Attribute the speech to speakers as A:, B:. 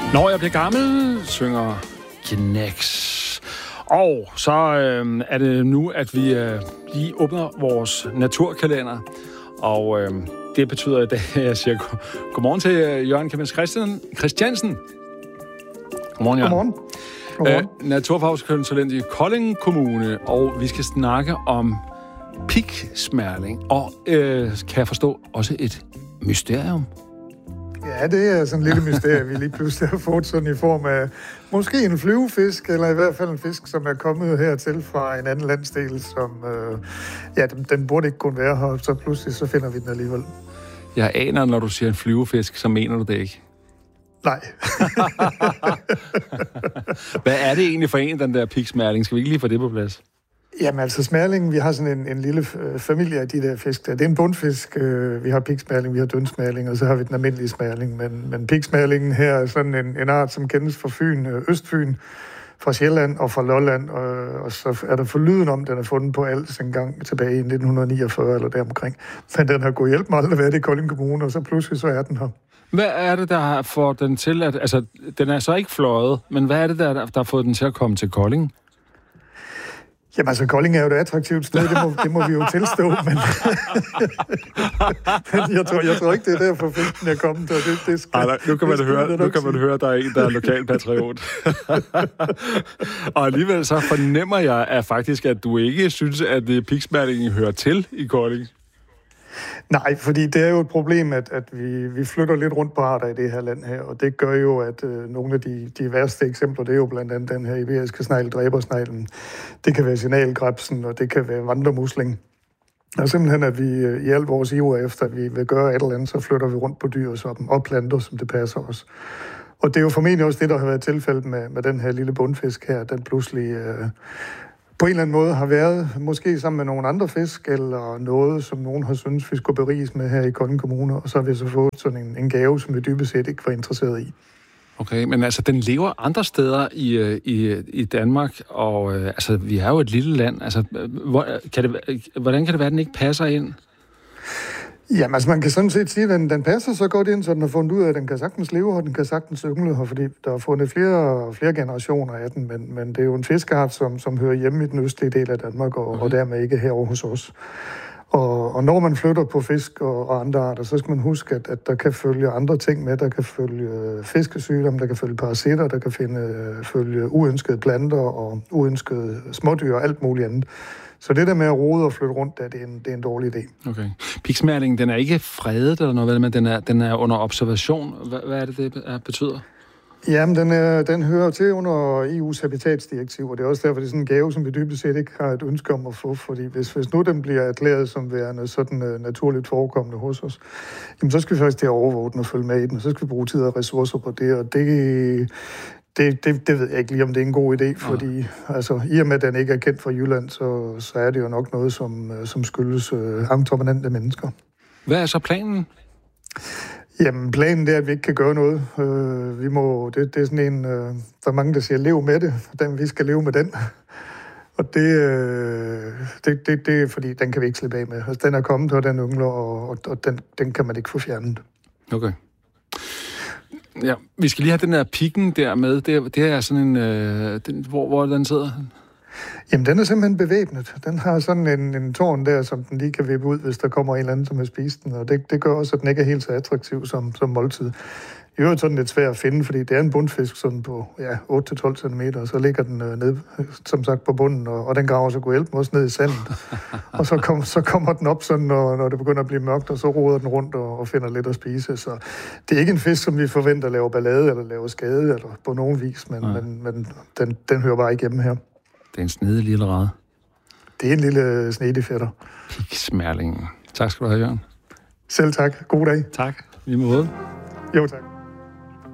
A: Når jeg bliver gammel, synger Knæks. Og så er det nu, at vi lige åbner vores naturkalender. Og det betyder, at jeg siger godmorgen til Jørgen Kemens Christiansen. Godmorgen, Jørgen.
B: Godmorgen. Godmorgen.
A: Naturfagskonsulent i Kolding Kommune, og vi skal snakke om piksmærling. Og kan jeg forstå, også et mysterium?
B: Ja, det er sådan et lille mysterie, vi lige pludselig har fået sådan i form af måske en flyvefisk, eller i hvert fald en fisk, som er kommet hertil fra en anden landsdel, som, den burde ikke kunne være her, så pludselig så finder vi den alligevel.
A: Jeg aner, når du siger en flyvefisk, så mener du det ikke?
B: Nej.
A: Hvad er det egentlig for en, den der piksmærling? Skal vi ikke lige få det på plads?
B: Jamen altså smærlingen, vi har sådan en lille familie af de der fisk der. Det er en bundfisk. Vi har piksmærling, vi har dønsmærling, og så har vi den almindelige smærling. Men piksmærlingen her er sådan en art, som kendes fra Fyn, Østfyn, fra Sjælland og fra Lolland. Og så er der forlyden om, den er fundet på Als en gang tilbage i 1949 eller deromkring. Men den har gået hjælp mig aldrig været i Kolding Kommune, og så pludselig så er den her.
A: Hvad er det, der får den til at... Altså, den er så ikke fløjet, men hvad er det, der har fået den til at komme til Kolding?
B: Jamen altså, Kolding er jo et attraktivt sted, det må vi jo tilstå, men jeg tror ikke, det er derfor fisken er kommet.
A: Nu kan man høre, at der er en, der er lokalpatriot. Og alligevel så fornemmer jeg at du ikke synes, at piksmærlingen hører til i Kolding.
B: Nej, fordi det er jo et problem, at vi flytter lidt rundt på arter i det her land her, og det gør jo, at nogle af de værste eksempler, det er jo blandt andet den her iberiske snegl, dræbersneglen. Det kan være signalkrebsen, og det kan være vandremusling. Og simpelthen, at vi i al vores iver efter, at vi vil gøre et eller andet, så flytter vi rundt på dyr og planter, som det passer os. Og det er jo formentlig også det, der har været tilfældet med den her lille bundfisk her, den pludselig... på en eller anden måde har været, måske sammen med nogle andre fisk, eller noget, som nogen har syntes, vi skulle beriges med her i Kolding Kommune, og så har vi så fået sådan en gave, som vi dybest set ikke var interesseret i.
A: Okay, men altså, den lever andre steder i Danmark, og altså, vi er jo et lille land. Altså, hvordan kan det være, at den ikke passer ind?
B: Jamen, altså, man kan sådan set sige, at den passer så godt ind, så den har fundet ud af, at den kan sagtens leve her, den kan sagtens yngle her, fordi der er fundet flere generationer af den, men det er jo en fiskeart, som hører hjemme i den østlige del af Danmark, og dermed ikke herovre hos os. Og når man flytter på fisk og andre arter, så skal man huske, at der kan følge andre ting med. Der kan følge fiskesygdomme, der kan følge parasitter, der kan følge uønskede planter og uønskede smådyr og alt muligt andet. Så det der med at rode og flytte rundt, det er en dårlig idé. Okay.
A: Piksmærlingen, den er ikke fredet eller noget, men den er under observation. Hvad er det betyder?
B: Jamen, den hører til under EU's habitatsdirektiv, og det er også derfor, det er sådan en gave, som vi dybest set ikke har et ønske om at få, fordi hvis nu den bliver erklæret som værende sådan naturligt forekommende hos os, jamen så skal vi faktisk til at overvåge den og følge med i den, og så skal vi bruge tid og ressourcer på det, og det ved jeg ikke lige, om det er en god idé, fordi altså, i og med, at den ikke er kendt fra Jylland, så er det jo nok noget, som skyldes entreprenante mennesker.
A: Hvad er så planen?
B: Jamen, planen er, at vi ikke kan gøre noget. Det er sådan en, der er mange, der siger, lev med det, og vi skal leve med den. Og det er, fordi den kan vi ikke slippe af med. Altså, den er kommet, og den yngler, og den kan man ikke få fjernet.
A: Okay. Ja, vi skal lige have den der pikken der med. Det er sådan en... hvor den sidder?
B: Jamen, den er simpelthen bevæbnet. Den har sådan en tårn der, som den lige kan vippe ud, hvis der kommer en eller anden, som har spist den. Og det gør også, at den ikke er helt så attraktiv som måltid. I øvrigt sådan lidt svært at finde, fordi det er en bundfisk sådan på 8-12 cm, og så ligger den ned, som sagt, på bunden, og den graver så god hjælp også ned i sandet. Og så kommer den op, sådan, når det begynder at blive mørkt, og så roder den rundt og finder lidt at spise. Så det er ikke en fisk, som vi forventer laver ballade eller laver skade eller på nogen vis, men den hører bare ikke hjemme her.
A: Det er en snedig lille rad.
B: Det er en lille snedig fætter.
A: Piksmærlingen. Tak skal du have, Jørgen.
B: Selv tak. God dag.
A: Tak. I måde.
B: Jo, tak.